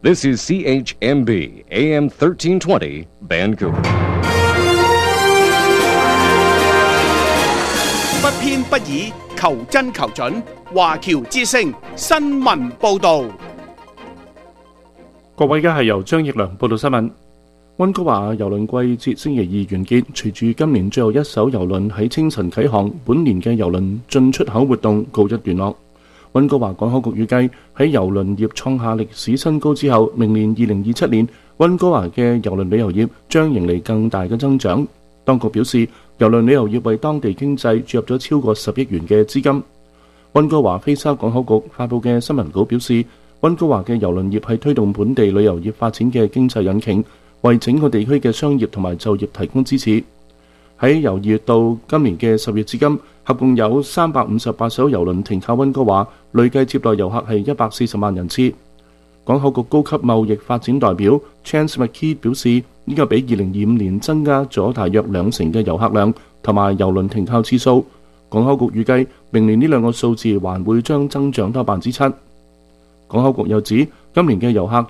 This is CHMB AM 1320 Vancouver。 不偏不倚，求真求準。華僑之聲新聞報導。 各位，而家係由張奕良報道新聞。溫哥華郵輪季節星期二完結，隨住今年最後一艘郵輪喺清晨啟航，本年嘅郵輪進出口活動告一段落。溫哥華港口局預計喺郵輪業創下歷史新高之後，明年2027年，溫哥華嘅郵輪旅遊業將迎嚟更大嘅增長。當局表示，郵輪旅遊業為當地經濟注入咗超過10億元嘅資金。溫哥華菲沙港口局發佈嘅新聞稿表示，溫哥華嘅郵輪業係推動本地旅遊業發展嘅經濟引擎，為整個地區嘅商業同埋就業提供支持。喺由2月到今年嘅10月至今，合共有358艘郵輪停靠溫哥華，累計接待遊客係140萬人次。港口局高級貿易發展代表 Chance McKee 表示，呢個比2025年增加咗大約20%嘅遊客量同埋郵輪停靠次數。港口局預計明年呢兩個數字還會將增長多7%。港口局又指，今年嘅遊客